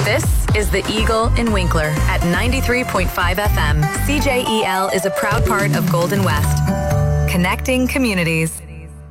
This is The Eagle in Winkler at 93.5 FM. CJEL is a proud part of Golden West. Connecting communities.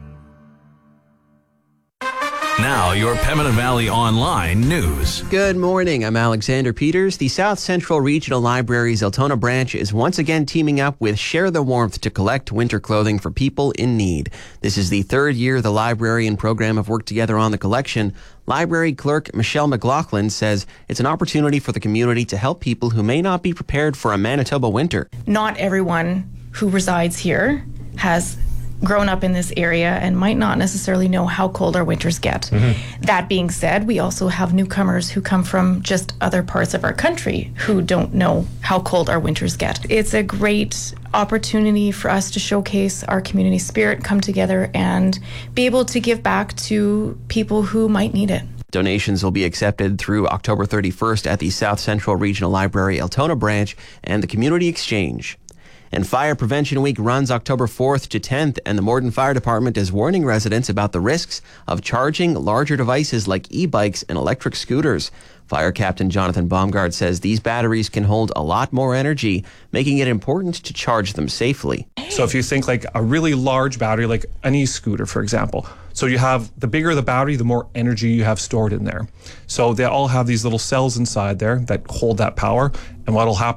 Now, your Pembina Valley Online news. Good morning. I'm Alexander Peters. The South Central Regional Library's Altona branch is once again teaming up with Share the Warmth to collect winter clothing for people in need. This is the third year the library and program have worked together on the collection. Library clerk Michelle McLaughlin says it's an opportunity for the community to help people who may not be prepared for a Manitoba winter. Not everyone who resides here has grown up in this area and might not necessarily know how cold our winters get. Mm-hmm. That being said, we also have newcomers who come from just other parts of our country who don't know how cold our winters get. It's a great opportunity for us to showcase our community spirit, come together and be able to give back to people who might need it. Donations will be accepted through October 31st at the South Central Regional Library Altona branch and the Community Exchange. And Fire Prevention Week runs October 4th to 10th, and the Morden Fire Department is warning residents about the risks of charging larger devices like e-bikes and electric scooters. Fire Captain Jonathan Baumgard says these batteries can hold a lot more energy, making it important to charge them safely. So if you think like a really large battery, like an e-scooter, for example, so you have the bigger the battery, the more energy you have stored in there. So they all have these little cells inside there that hold that power. And what'll happen